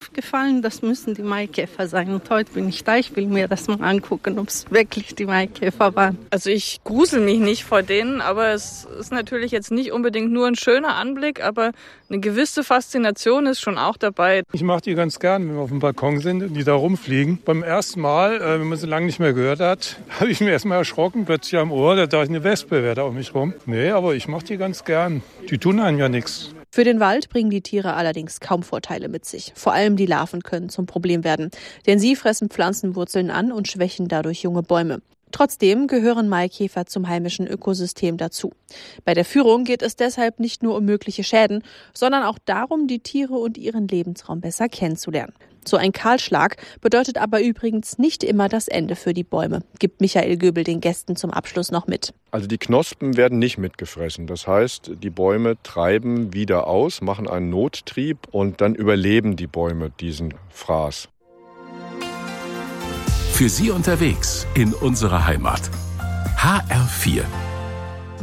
aufgefallen, das müssen die Maikäfer sein. Und heute bin ich da, ich will mir das mal angucken, ob es wirklich die Maikäfer waren. Also ich grusel mich nicht vor denen, aber es ist natürlich jetzt nicht unbedingt nur ein schöner Anblick, aber eine gewisse Faszination ist schon auch dabei. Ich mache die ganz gern, wenn wir auf dem Balkon sind und die da rumfliegen. Beim ersten Mal, wenn man sie lange nicht mehr gehört hat, habe ich mir erstmal erschrocken, plötzlich am Ohr, da dachte ich, eine Wespe wäre da um mich rum. Nee, aber ich mache die ganz gern. Die tun einem ja nichts. Für den Wald bringen die Tiere allerdings kaum Vorteile mit sich. Vor allem die Larven können zum Problem werden, denn sie fressen Pflanzenwurzeln an und schwächen dadurch junge Bäume. Trotzdem gehören Maikäfer zum heimischen Ökosystem dazu. Bei der Führung geht es deshalb nicht nur um mögliche Schäden, sondern auch darum, die Tiere und ihren Lebensraum besser kennenzulernen. So ein Kahlschlag bedeutet aber übrigens nicht immer das Ende für die Bäume, gibt Michael Göbel den Gästen zum Abschluss noch mit. Also die Knospen werden nicht mitgefressen. Das heißt, die Bäume treiben wieder aus, machen einen Nottrieb und dann überleben die Bäume diesen Fraß. Für Sie unterwegs in unserer Heimat. HR4